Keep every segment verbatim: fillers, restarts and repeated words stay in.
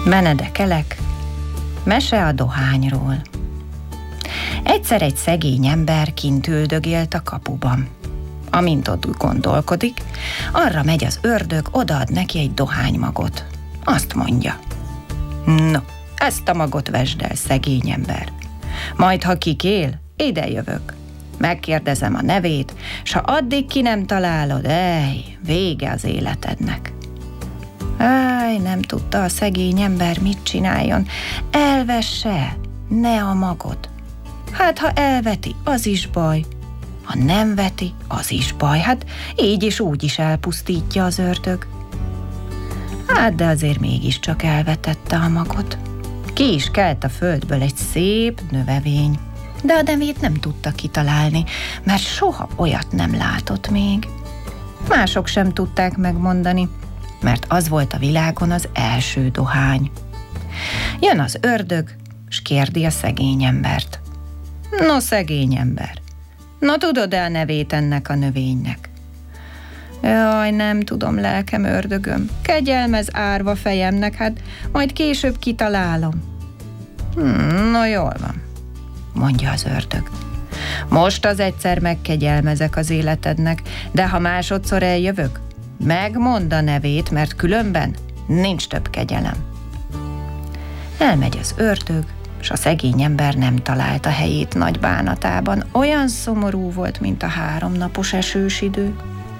Benedek Elek, mese a dohányról. Egyszer egy szegény ember kint üldögélt a kapuban. Amint ott gondolkodik, arra megy az ördög, odaad neki egy dohánymagot. Azt mondja: no, ezt a magot vesd el, szegény ember. Majd, ha kikél, ide jövök. Megkérdezem a nevét, s ha addig ki nem találod, ej, vége az életednek. Áj, nem tudta a szegény ember, mit csináljon. Elvesse, ne a magot. Hát, ha elveti, az is baj. Ha nem veti, az is baj. Hát így is úgy is elpusztítja az ördög. Hát, de azért mégiscsak elvetette a magot. Ki is kelt a földből egy szép növevény, de a nevét nem tudta kitalálni, mert soha olyat nem látott még. Mások sem tudták megmondani, mert az volt a világon az első dohány. Jön az ördög, s kérdi a szegény embert: no, szegény ember, no, tudod-e a nevét ennek a növénynek? Jaj, nem tudom, lelkem, ördögöm, kegyelmez árva fejemnek, hát majd később kitalálom. Hmm, no, jól van, mondja az ördög. Most az egyszer megkegyelmezek az életednek, de ha másodszor eljövök, megmondd a nevét, mert különben nincs több kegyelem. Elmegy az ördög, s a szegény ember nem találta helyét nagy bánatában. Olyan szomorú volt, mint a háromnapos esős idő.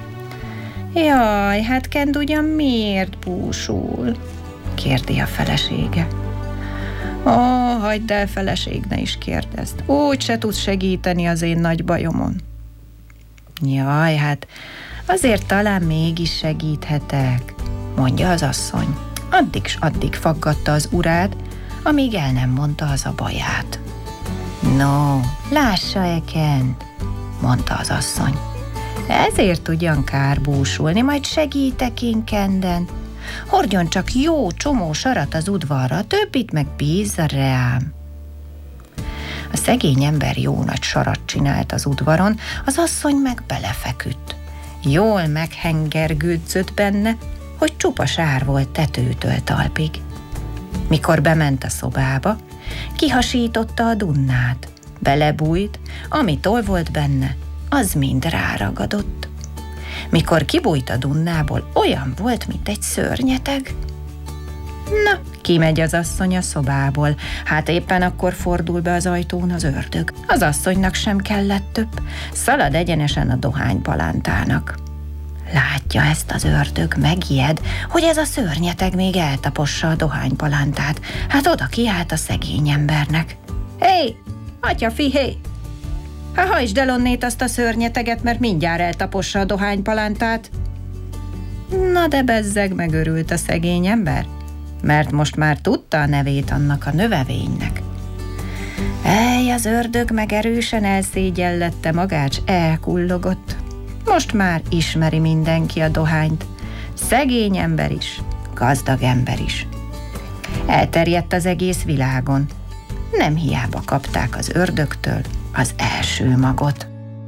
Jaj, hát Kend ugyan miért búsul? Kérdi a felesége. Ó, hagyd el, feleség, ne is kérdezd. Úgy se tudsz segíteni az én nagy bajomon. Jaj, hát azért talán mégis segíthetek, mondja az asszony. Addig s addig faggatta az urát, amíg el nem mondta az a baját. No, lássa-e, Kend, mondta az asszony. Ezért ugyan kár búsulni, majd segítek én Kenden. Hordjon csak jó csomó sarat az udvarra, többit meg bízza rám. A szegény ember jó nagy sarat csinált az udvaron, az asszony meg belefeküdt. Jól meghengergődzött benne, hogy csupa sár volt tetőtől talpig. Mikor bement a szobába, kihasította a dunnát, belebújt, ami toll volt benne, az mind ráragadott. Mikor kibújt a dunnából, olyan volt, mint egy szörnyeteg. Na, kimegy az asszony a szobából, hát éppen akkor fordul be az ajtón az ördög. Az asszonynak sem kellett több, szalad egyenesen a dohánypalántának. Látja ezt az ördög, megijed, hogy ez a szörnyeteg még eltapossa a dohánypalántát. Hát oda kiállt a szegény embernek. Hé, atyafi, hé! Ha hajtsd el onnét azt a szörnyeteget, mert mindjárt eltapossa a dohánypalántát. Na de bezzeg, megörült a szegény ember, mert most már tudta a nevét annak a növevénynek. Ej, az ördög meg erősen elszégyellette magát, s elkullogott. Most már ismeri mindenki a dohányt. Szegény ember is, gazdag ember is. Elterjedt az egész világon. Nem hiába kapták az ördögtől az első magot.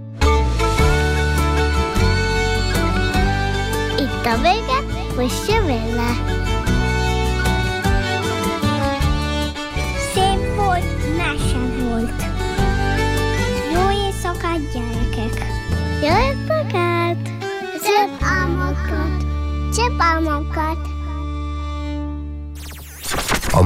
Itt a vége, most jövő le. Szép volt, mese volt. Jó éjszakát, gyerekek! Jó éjszakát! Szép álmokat! Szép álmokat!